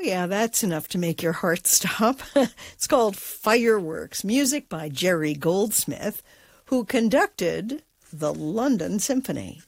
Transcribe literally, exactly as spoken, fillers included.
yeah, that's enough to make your heart stop. It's called Fireworks, music by Jerry Goldsmith, who conducted the London Symphony.